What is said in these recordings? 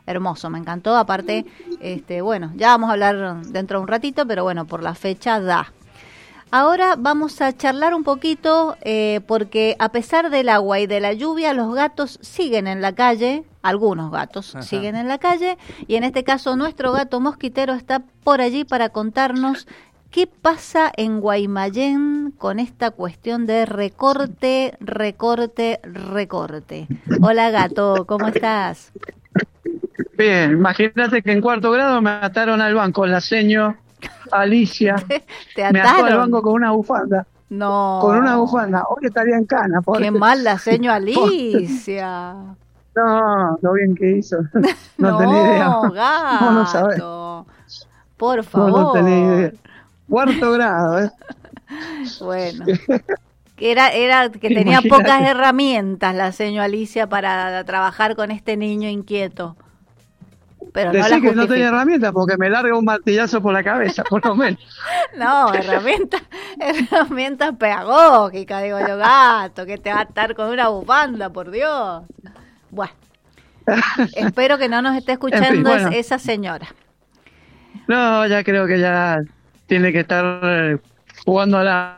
hermoso, me encantó. Aparte, bueno, ya vamos a hablar dentro de un ratito, pero bueno, por la fecha da. Ahora vamos a charlar un poquito porque a pesar del agua y de la lluvia, los gatos siguen en la calle, algunos gatos siguen en la calle, y en este caso nuestro gato mosquitero está por allí para contarnos qué pasa en Guaymallén con esta cuestión de recorte. Hola gato, ¿cómo estás? Bien, imagínate que en 4º grado me ataron al banco, la seño Alicia. ¿Te me ató al ataron? banco con una bufanda. No. Con una bufanda. Hoy estaría en cana. Qué mal la seño Alicia. No, lo bien que hizo. No, No, tenía idea. gato. No sabés. Por favor. No tenía idea. 4º grado, Bueno. Que era que tenía Imagínate. pocas herramientas la señora Alicia para trabajar con este niño inquieto. Pero no la Decí que no justifico. tenía herramientas porque me larga un martillazo por la cabeza, por lo menos. No, herramientas pedagógicas, digo yo, gato, que te va a estar con una bufanda, por Dios. Bueno, espero que no nos esté escuchando En fin, bueno. esa señora. No, ya creo que ya tiene que estar jugando a la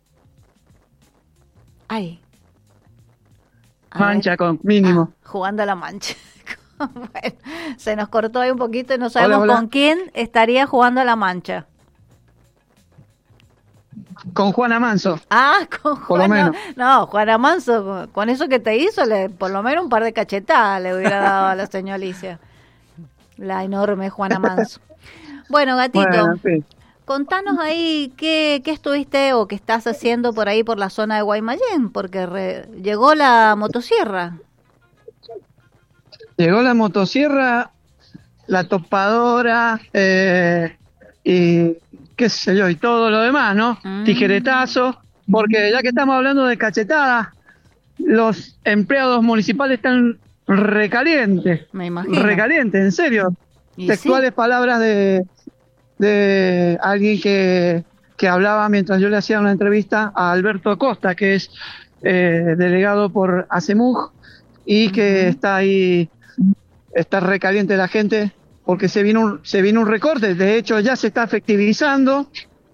Ay. A mancha ver. con mínimo. Jugando a la mancha. Bueno, se nos cortó ahí un poquito y no sabemos Hola. con quién estaría jugando a la mancha. Con Juana Manso. Ah, con Por lo Juana. menos. No, Juana Manso, con eso que te hizo, por lo menos un par de cachetadas le hubiera dado a la señora Alicia. La enorme Juana Manso. Bueno, gatito, Bueno, en fin. contanos ahí qué estuviste o qué estás haciendo por ahí por la zona de Guaymallén, porque llegó la motosierra. Llegó la motosierra, la topadora y qué sé yo, y todo lo demás, ¿no? Tijeretazo, porque ya que estamos hablando de cachetadas, los empleados municipales están recalientes. Me imagino. Recalientes, en serio. Y Textuales sí. palabras de alguien que hablaba mientras yo le hacía una entrevista a Alberto Acosta, que es delegado por ACEMUG y que está ahí. Está recaliente la gente porque se vino un recorte. De hecho, ya se está efectivizando.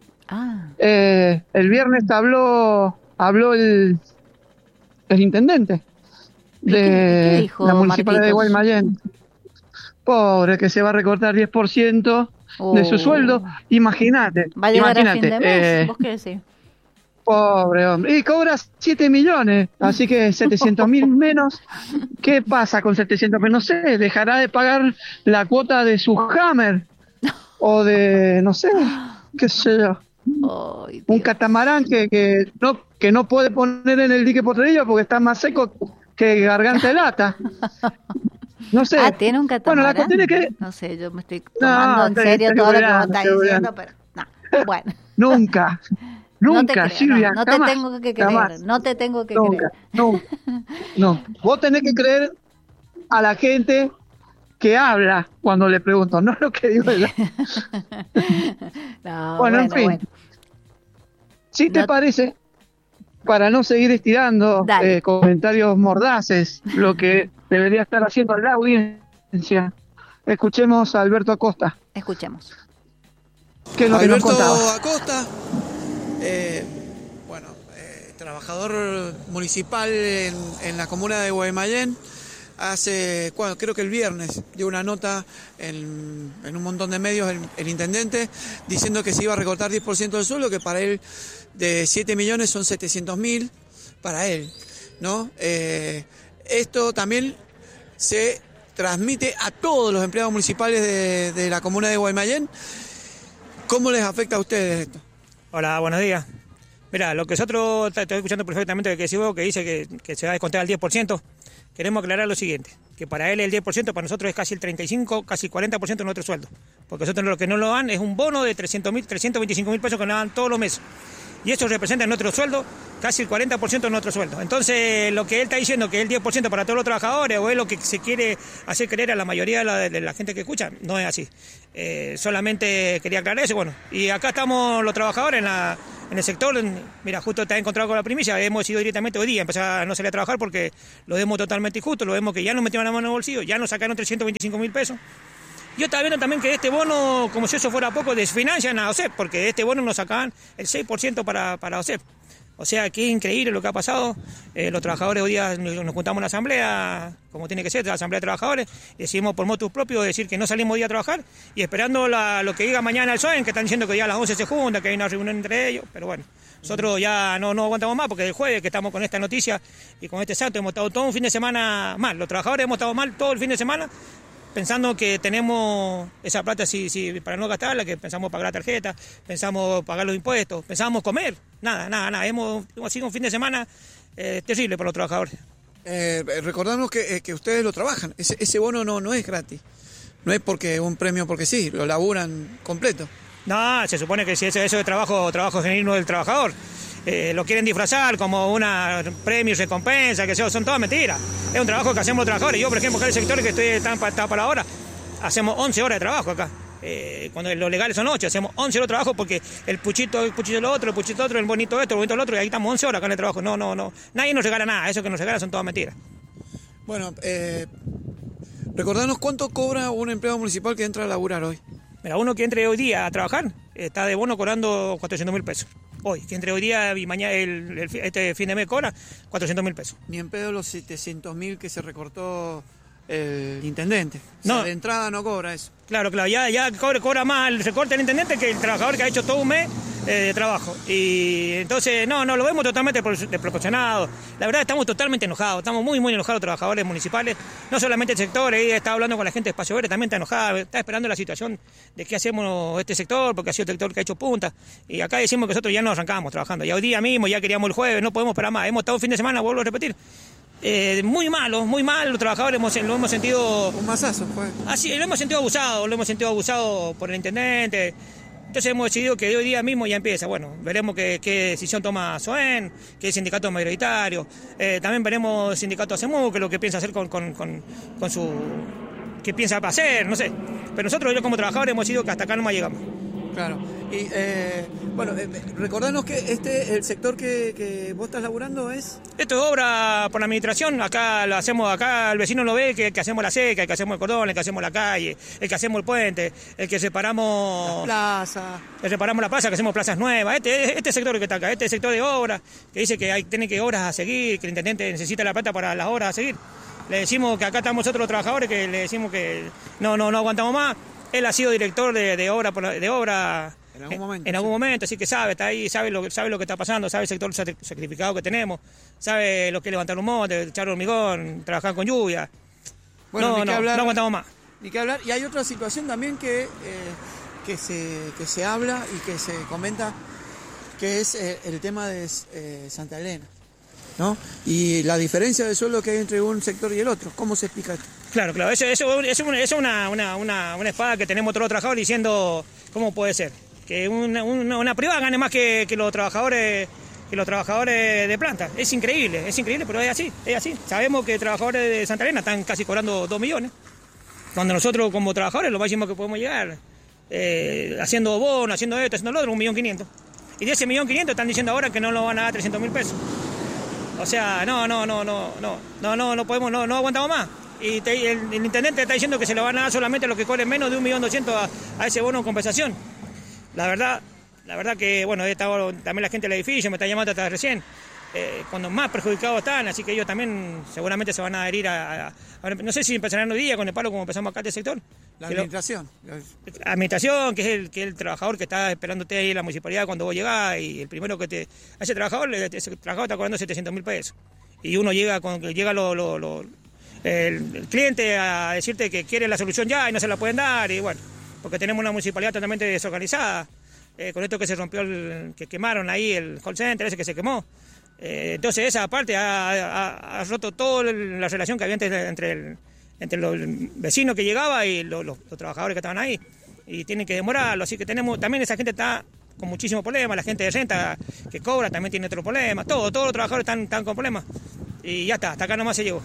El viernes habló el intendente ¿Qué dijo, la municipalidad de Marquitos? Guaymallén. Pobre, que se va a recortar 10% de su sueldo. Imagínate. ¿Va a llegar a fin de mes? ¿Vos qué decís? Pobre hombre. Y cobra 7 millones, así que 700.000 menos. ¿Qué pasa con 700.000? No sé, dejará de pagar la cuota de su Hammer. O de, no sé, qué sé yo. Ay, Un catamarán que no puede poner en el dique Potrerillo porque está más seco que garganta de lata. No sé. Tiene un catamarán. Bueno, la cuestión es que... No sé, yo me estoy tomando en serio estoy todo lo que vos bromeando, estás estoy diciendo, bromeando. pero no. Bueno. Nunca. No te Nunca, creo, Silvia, no te jamás, tengo que creer, jamás. no te tengo que Nunca, creer. no. Vos tenés que creer a la gente que habla cuando le pregunto, no lo que digo yo. No, Bueno, en fin. bueno. Si te parece, para no seguir estirando comentarios mordaces, lo que debería estar haciendo la audiencia, escuchemos a Alberto Acosta. Escuchemos. ¿Qué es lo que nos Alberto contaba? Acosta, trabajador municipal en la comuna de Guaymallén. Creo que el viernes dio una nota en un montón de medios el intendente diciendo que se iba a recortar 10% del sueldo, que para él de 7 millones son 700.000 para él, ¿no? Esto también se transmite a todos los empleados municipales de la comuna de Guaymallén. ¿Cómo les afecta a ustedes esto? Hola, buenos días. Mira, lo que nosotros, estoy escuchando perfectamente lo que decís vos, que dice que se va a descontar al 10%. Queremos aclarar lo siguiente, que para él el 10%, para nosotros es casi el 35%, casi 40% de nuestro sueldo. Porque nosotros lo que no lo dan es un bono de 325.000 pesos que nos dan todos los meses. y eso representa nuestro sueldo, casi el 40% de nuestro sueldo. Entonces, lo que él está diciendo, que es el 10% para todos los trabajadores, o es lo que se quiere hacer creer a la mayoría de la gente que escucha, no es así. Solamente quería aclarar eso, bueno, y acá estamos los trabajadores en el sector. Mira, justo te has encontrado con la primicia, hemos decidido directamente hoy día empezar a no salir a trabajar porque lo vemos totalmente injusto, lo vemos que ya nos metieron la mano en el bolsillo, ya nos sacaron 325.000 pesos. Yo estaba viendo también que este bono, como si eso fuera poco, desfinancian a OSEP, porque este bono nos sacaban el 6% para OSEP. O sea, que es increíble lo que ha pasado. Los trabajadores hoy día nos juntamos en la asamblea, como tiene que ser, la asamblea de trabajadores, y decidimos por motus propio decir que no salimos hoy día a trabajar, y esperando lo que diga mañana el SOEN, que están diciendo que ya a las 11 se junta, que hay una reunión entre ellos, pero bueno, nosotros ya no aguantamos más, porque el jueves que estamos con esta noticia y con este salto hemos estado todo un fin de semana mal. Los trabajadores hemos estado mal todo el fin de semana, pensando que tenemos esa plata para no gastarla, que pensamos pagar la tarjeta, pensamos pagar los impuestos, pensamos comer, nada. Hemos sido un fin de semana terrible para los trabajadores. Recordamos que ustedes lo trabajan, ese bono no es gratis, no es porque un premio porque sí, lo laburan completo. No, se supone que si eso es trabajo genuino del trabajador. Lo quieren disfrazar como una premio, recompensa, que son todas mentiras. Es un trabajo que hacemos los trabajadores. Yo, por ejemplo, acá en el sector que estoy está para ahora, hacemos 11 horas de trabajo acá. Cuando los legales son 8, hacemos 11 horas de trabajo porque el puchito lo otro, el bonito esto, el bonito lo otro, y ahí estamos 11 horas acá en el trabajo. No. Nadie nos regala nada, eso que nos regala son todas mentiras. Bueno, recordanos cuánto cobra un empleado municipal que entra a laburar hoy. Mira, uno que entre hoy día a trabajar está de bono cobrando 400.000 pesos. Hoy, que entre hoy día y mañana, este fin de mes cobra 400.000 pesos. Ni en pedo los 700.000 que se recortó el intendente. No. O sea, de entrada no cobra eso. Claro, ya cobra más el recorte del intendente que el trabajador que ha hecho todo un mes de trabajo. Y entonces, no lo vemos totalmente desproporcionado. La verdad, estamos totalmente enojados, estamos muy enojados los trabajadores municipales. No solamente el sector, ahí está hablando con la gente de Espacio Verde, también está enojada, está esperando la situación de qué hacemos este sector, porque ha sido el sector que ha hecho punta. Y acá decimos que nosotros ya nos arrancamos trabajando. Ya hoy día mismo, ya queríamos el jueves, no podemos esperar más. Hemos estado un fin de semana, vuelvo a repetir. Muy mal, los trabajadores lo hemos sentido... Un masazo, fue. Así, lo hemos sentido abusado por el intendente. Entonces hemos decidido que hoy día mismo ya empieza. Bueno, veremos qué decisión toma SOEN, qué sindicato mayoritario. También veremos el sindicato ASEMU, que es lo que piensa hacer con su... qué piensa hacer, no sé. Pero nosotros, yo como trabajadores, hemos decidido que hasta acá nomás llegamos. Claro. Y recordanos que el sector que vos estás laburando es... Esto es obra por la administración, acá lo hacemos, acá el vecino lo ve, que hacemos la seca, el que hacemos el cordón, el que hacemos la calle, el que hacemos el puente, el que separamos... La plaza, que hacemos plazas nuevas, este sector que está acá, este sector de obra, que dice que tiene que obras a seguir, que el intendente necesita la plata para las obras a seguir. Le decimos que acá estamos nosotros los trabajadores, que le decimos que no aguantamos más. Él ha sido director de obra en algún momento, así que está ahí, sabe lo que está pasando, sabe el sector sacrificado que tenemos, sabe lo que es levantar un monte, echar hormigón, trabajar con lluvia. Bueno, no aguantamos más. Ni que hablar. Y hay otra situación también que se habla y que se comenta, que es el tema de Santa Elena, ¿no? Y la diferencia de sueldo que hay entre un sector y el otro. ¿Cómo se explica esto? Claro, eso es una espada que tenemos todos los trabajadores diciendo cómo puede ser. Que una privada gane más que los trabajadores de planta. Es increíble, pero es así. Sabemos que trabajadores de Santa Elena están casi cobrando 2 millones. Cuando nosotros como trabajadores lo máximo que podemos llegar, haciendo bono, haciendo esto, haciendo lo otro, 1.500.000. Y de ese 1.500.000 están diciendo ahora que no lo van a dar 300.000 pesos. O sea, no podemos, no aguantamos más. Y el intendente está diciendo que se lo van a dar solamente a los que cobren menos de 1.200.000 a ese bono de compensación. La verdad que, bueno, he estado también la gente del edificio, me está llamando hasta recién, cuando más perjudicados están, así que ellos también seguramente se van a adherir no sé si empezarán hoy día con el palo como empezamos acá este sector. La administración. Administración, que es el trabajador que está esperándote ahí en la municipalidad cuando vos llegás, y el primero que a ese trabajador está cobrando 700.000 pesos. Y uno llega el cliente a decirte que quiere la solución ya y no se la pueden dar, y bueno, porque tenemos una municipalidad totalmente desorganizada, con esto que se rompió, que quemaron ahí el call center, ese que se quemó. Entonces esa parte ha roto toda la relación que había entre los vecinos que llegaba y los trabajadores que estaban ahí, y tienen que demorarlo, así que también esa gente está con muchísimos problemas, la gente de renta que cobra también tiene otro problema, todos los trabajadores están con problemas y ya está, hasta acá nomás se llegó.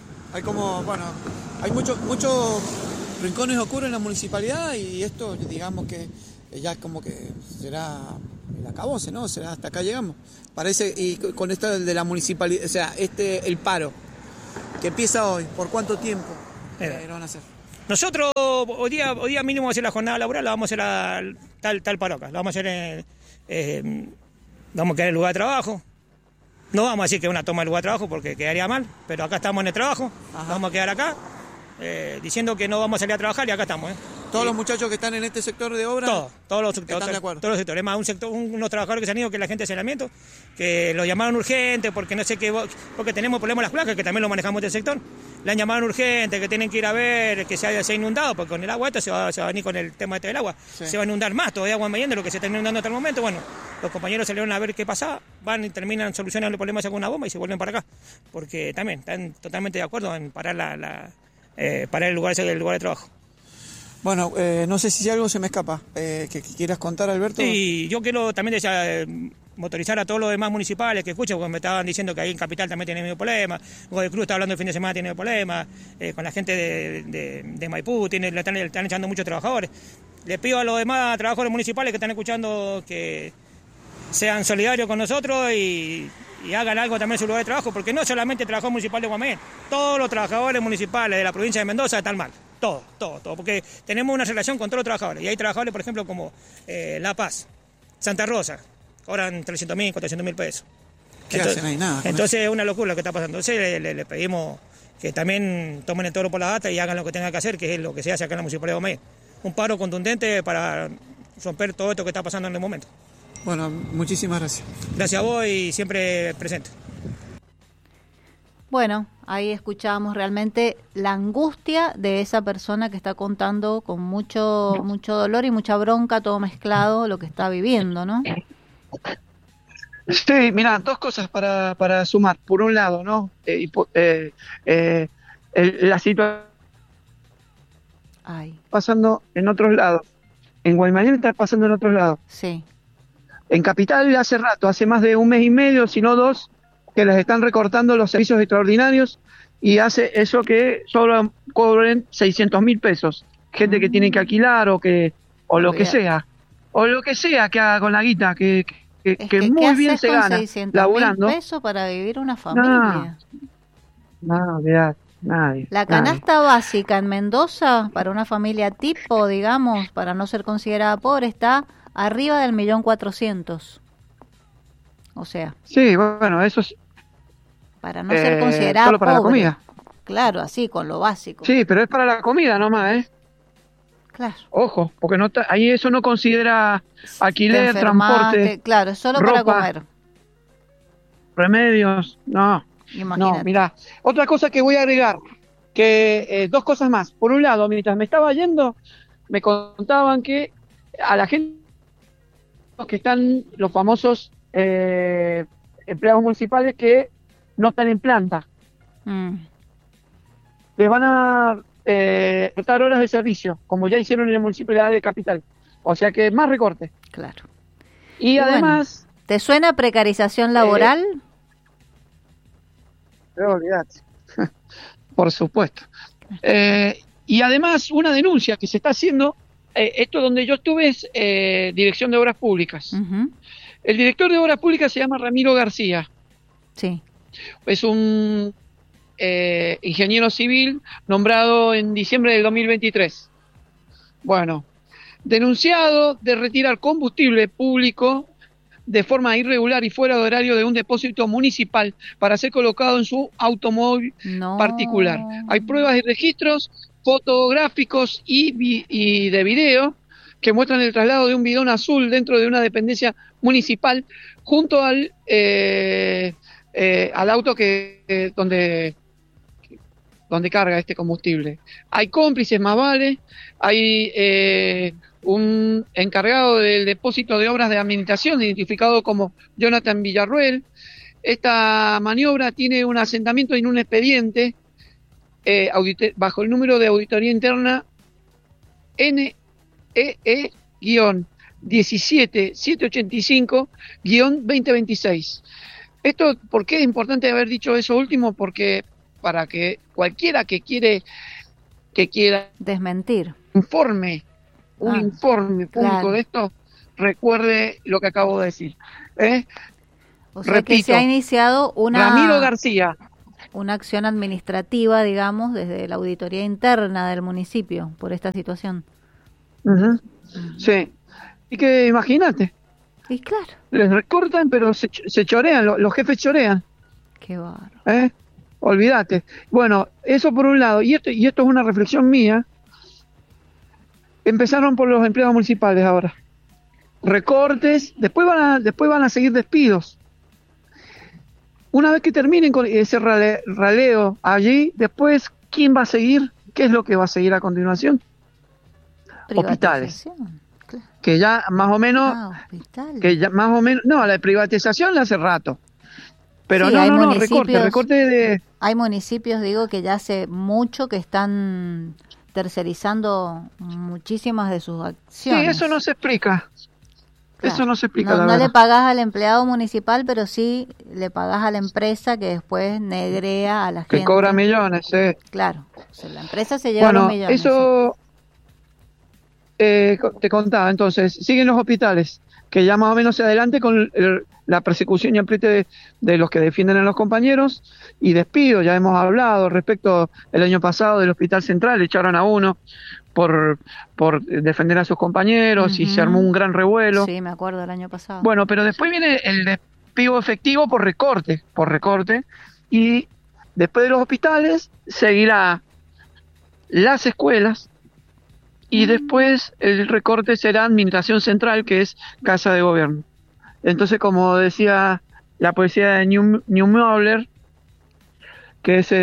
Hay muchos rincones oscuros en la municipalidad y esto, digamos que ya como que será el acabose, ¿no? Será hasta acá llegamos. Parece, y con esto de la municipalidad, o sea, el paro que empieza hoy, ¿por cuánto tiempo lo van a hacer? Nosotros hoy día mínimo vamos a hacer la jornada laboral, la vamos a hacer tal paro acá, la vamos a hacer vamos a quedar en el lugar de trabajo. No vamos a decir que es una toma del lugar de trabajo porque quedaría mal, pero acá estamos en el trabajo, vamos a quedar acá, diciendo que no vamos a salir a trabajar y acá estamos. ¿Todos los muchachos que están en este sector de obra? Todos los sectores. ¿Están de acuerdo? Todos los sectores. Es más, unos trabajadores que se han ido, que es la gente de saneamiento, que lo llamaron urgente porque no sé qué, porque tenemos problemas con las placas, que también lo manejamos del sector. Le han llamado urgente, que tienen que ir a ver, que se ha inundado, porque con el agua esto se va a venir con el tema del agua. Sí. Se va a inundar más todavía Guaymallén de lo que se está inundando hasta el momento. Bueno, los compañeros salieron a ver qué pasaba, van y terminan solucionando los problemas con una bomba y se vuelven para acá. Porque también están totalmente de acuerdo en parar parar el lugar de trabajo. Bueno, no sé si algo se me escapa, que quieras contar, Alberto. Sí, yo quiero también motorizar a todos los demás municipales que escucho, porque me estaban diciendo que ahí en Capital también tiene medio problema, Godoy Cruz está hablando el fin de semana, tiene problema, con la gente de Maipú, le están echando muchos trabajadores. Les pido a los demás trabajadores municipales que están escuchando que sean solidarios con nosotros y hagan algo también en su lugar de trabajo, porque no solamente el trabajador municipal de Guaymallén, todos los trabajadores municipales de la provincia de Mendoza están mal. Todo, porque tenemos una relación con todos los trabajadores. Y hay trabajadores, por ejemplo, como La Paz, Santa Rosa, cobran 300.000, 400.000 pesos. ¿Qué hacen ahí? Nada. Entonces es una locura lo que está pasando. Entonces le pedimos que también tomen el toro por la gata y hagan lo que tengan que hacer, que es lo que se hace acá en la Municipalidad de Guaymallén. Un paro contundente para romper todo esto que está pasando en el momento. Bueno, muchísimas gracias. Gracias a vos y siempre presente. Bueno, ahí escuchábamos realmente la angustia de esa persona que está contando con mucho dolor y mucha bronca, todo mezclado, lo que está viviendo, ¿no? Sí, mira, dos cosas para sumar. Por un lado, ¿no? La situación pasando en otros lados. En Guaymallén está pasando en otros lados. Sí. En Capital hace rato, hace más de un mes y medio, si no dos, que les están recortando los servicios extraordinarios y hace eso que solo cobren 600.000 pesos. Gente que tiene que alquilar o lo que sea. O lo que sea que haga con la guita, que muy bien se gana laburando. 600.000 pesos para vivir una familia. No, nadie. La canasta básica en Mendoza para una familia tipo, digamos, para no ser considerada pobre, está arriba del 1.400.000. O sea. Sí, bueno, eso es. Para no ser considerada solo para pobre. La comida. Claro, así, con lo básico. Sí, pero es para la comida nomás, ¿eh? Claro. Ojo, porque ahí eso no considera alquiler, transporte. Claro, es solo ropa, para comer. Remedios, no. Imagínate. No, mirá. Otra cosa que voy a agregar, que dos cosas más. Por un lado, mientras me estaba yendo, me contaban que a la gente que están los famosos empleados municipales que no están en planta. Les van a cortar horas de servicio, como ya hicieron en la Municipalidad de Capital. O sea que más recorte. Claro. Y además... Bueno, ¿te suena precarización laboral? Olvídate. Por supuesto. Y además una denuncia que se está haciendo, esto donde yo estuve es Dirección de Obras Públicas. Uh-huh. El director de Obras Públicas se llama Ramiro García. Sí. Es un ingeniero civil nombrado en diciembre del 2023. Bueno, denunciado de retirar combustible público de forma irregular y fuera de horario de un depósito municipal para ser colocado en su automóvil particular. Hay pruebas y registros fotográficos y de video que muestran el traslado de un bidón azul dentro de una dependencia municipal junto al auto donde carga este combustible. Hay cómplices, más vale, hay un encargado del depósito de obras de administración identificado como Jonathan Villarruel. Esta maniobra tiene un asentamiento en un expediente bajo el número de auditoría interna NEE-20 17785-2026. Esto, ¿por qué es importante haber dicho eso último? Porque para que cualquiera que quiera desmentir un informe público claro. de esto, recuerde lo que acabo de decir. O sea, Repito, que se ha iniciado Ramiro García. Una acción administrativa, digamos, desde la auditoría interna del municipio por esta situación. Uh-huh. Sí. Y que imagínate. Y claro. Les recortan, pero se chorean, los jefes chorean. Qué bárbaro. Olvídate. Bueno, eso por un lado. Y esto es una reflexión mía. Empezaron por los empleados municipales ahora. Recortes, después van a seguir despidos. Una vez que terminen con ese raleo allí, después, ¿quién va a seguir? ¿Qué es lo que va a seguir a continuación? Hospitales. Claro. Que ya más o menos... No, la privatización la hace rato. Pero sí, recorte de... Hay municipios, digo, que ya hace mucho que están tercerizando muchísimas de sus acciones. Sí, eso no se explica. Claro. Eso no se explica, no le pagás al empleado municipal, pero sí le pagás a la empresa que después negrea a la gente. Que cobra millones, Claro, o sea, la empresa se lleva los millones. Eso te contaba, entonces, siguen los hospitales, que ya más o menos se adelante con la persecución y apriete de los que defienden a los compañeros, y despido, ya hemos hablado respecto el año pasado del Hospital Central, echaron a uno por defender a sus compañeros y se armó un gran revuelo. Sí, me acuerdo del año pasado. Bueno, pero después viene el despido efectivo por recorte, y después de los hospitales seguirá las escuelas y después el recorte será administración central, que es casa de gobierno. Entonces, como decía la poesía de Niemöller, que es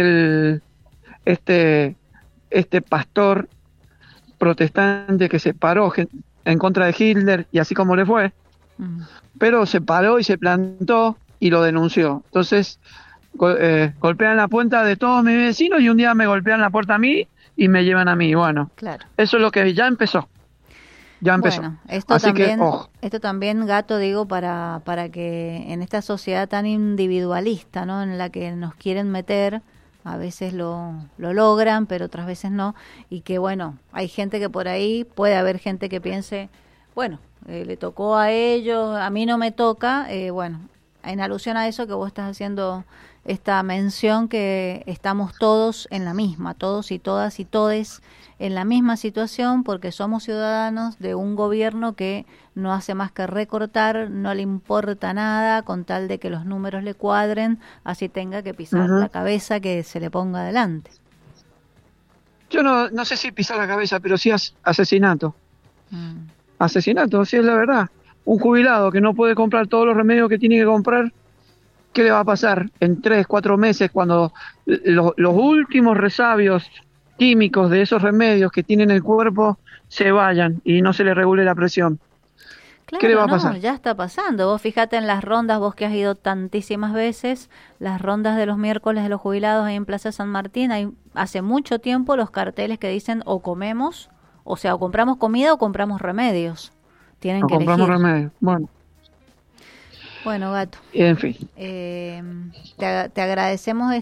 este pastor protestante que se paró en contra de Hitler, y así como le fue, pero se paró y se plantó y lo denunció. Entonces golpean la puerta de todos mis vecinos y un día me golpean la puerta a mí y me llevan a mí. Bueno, claro. Eso es lo que ya empezó. Bueno, esto también, Gato, digo, para que en esta sociedad tan individualista, ¿no?, en la que nos quieren meter, a veces lo logran, pero otras veces no, y que bueno, hay gente que por ahí, puede haber gente que piense, bueno, le tocó a ellos, a mí no me toca, bueno, en alusión a eso que vos estás haciendo esta mención, que estamos todos en la misma, todos y todas y todes en la misma situación, porque somos ciudadanos de un gobierno que no hace más que recortar, no le importa nada con tal de que los números le cuadren, así tenga que pisar la cabeza que se le ponga adelante. Yo no sé si pisar la cabeza, pero sí asesinato. Asesinato, sí, es la verdad. Un jubilado que no puede comprar todos los remedios que tiene que comprar, ¿qué le va a pasar en 3-4 meses cuando los últimos resabios químicos de esos remedios que tiene en el cuerpo se vayan y no se le regule la presión? Claro, ¿qué le va a pasar? Ya está pasando. Vos fíjate en las rondas, vos que has ido tantísimas veces, las rondas de los miércoles de los jubilados ahí en Plaza San Martín, hay hace mucho tiempo los carteles que dicen o comemos, o sea, o compramos comida o compramos remedios. Tienen que elegir. Compramos remedios, Bueno, Gato. En fin. Te agradecemos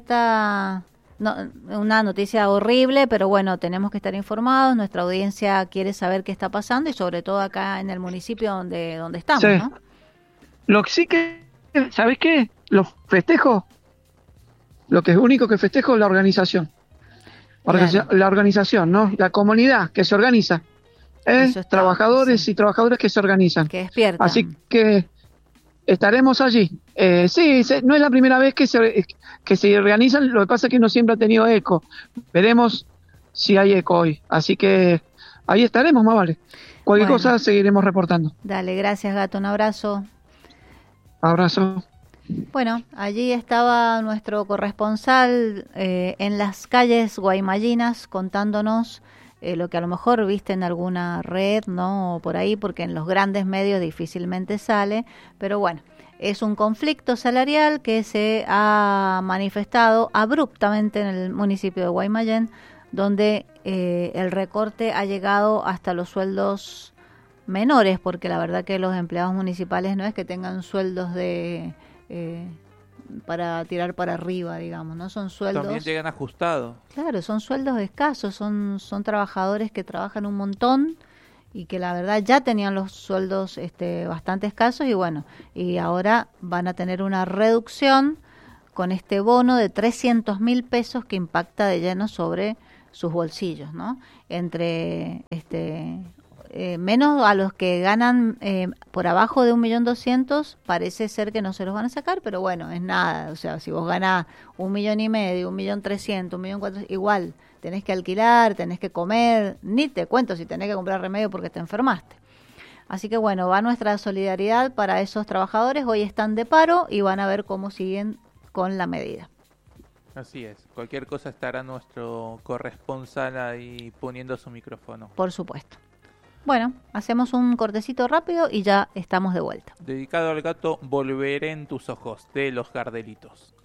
una noticia horrible, pero bueno, tenemos que estar informados. Nuestra audiencia quiere saber qué está pasando y sobre todo acá en el municipio donde estamos, sí. ¿No? Lo que sí que, ¿sabes qué? Los festejos, lo que es único que festejo es la organización. Claro. La organización, ¿no? La comunidad que se organiza. Trabajadores y trabajadoras que se organizan. Que despiertan. Así que estaremos allí. Sí, no es la primera vez que se organizan, lo que pasa es que no siempre ha tenido eco. Veremos si hay eco hoy. Así que ahí estaremos, más vale. Cualquier cosa seguiremos reportando. Dale, gracias, Gato. Un abrazo. Abrazo. Bueno, allí estaba nuestro corresponsal en las calles guaymallinas contándonos lo que a lo mejor viste en alguna red, ¿no? O por ahí, porque en los grandes medios difícilmente sale, pero bueno, es un conflicto salarial que se ha manifestado abruptamente en el municipio de Guaymallén, donde el recorte ha llegado hasta los sueldos menores, porque la verdad que los empleados municipales no es que tengan sueldos para tirar para arriba, digamos, ¿no? Son sueldos... También llegan ajustados. Claro, son sueldos escasos, son trabajadores que trabajan un montón y que la verdad ya tenían los sueldos bastante escasos y bueno, y ahora van a tener una reducción con este bono de 300.000 pesos que impacta de lleno sobre sus bolsillos, ¿no? Entre menos a los que ganan por abajo de 1.200.000, parece ser que no se los van a sacar, pero bueno, es nada. O sea, si vos ganás 1,5 millones, 1.300.000, 1.400.000, igual tenés que alquilar, tenés que comer, ni te cuento si tenés que comprar remedio porque te enfermaste. Así que bueno, va nuestra solidaridad para esos trabajadores. Hoy están de paro y van a ver cómo siguen con la medida. Así es. Cualquier cosa estará nuestro corresponsal ahí poniendo su micrófono. Por supuesto. Bueno, hacemos un cortecito rápido y ya estamos de vuelta. Dedicado al gato, Volveré en tus ojos, de Los Gardelitos.